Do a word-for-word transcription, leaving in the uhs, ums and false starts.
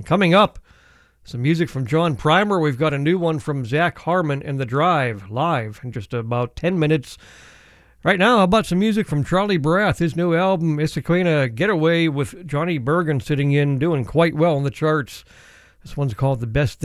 coming up, some music from John Primer. We've got a new one from Zach Harmon and The Drive live in just about ten minutes. Right now, how about some music from Charlie Brath, his new album, Issaquena Getaway, with Johnny Bergen sitting in, doing quite well in the charts. This one's called The Best Thing